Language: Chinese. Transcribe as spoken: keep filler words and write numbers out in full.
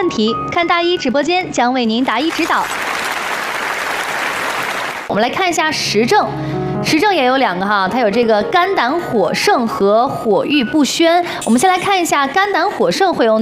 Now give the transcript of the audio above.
题，看大一直播间将为您答疑指导。我们来看一下实证。 实证也有两个哈，它有这个肝胆火盛和火郁不宣。我们先来看一下肝胆火盛会有